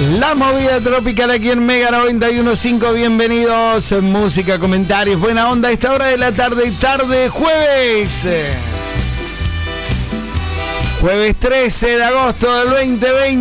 La movida tropical aquí en Mega 91.5. Bienvenidos. Música, comentarios, buena onda a esta hora de la tarde. Tarde jueves. Jueves 13 de agosto del 2020.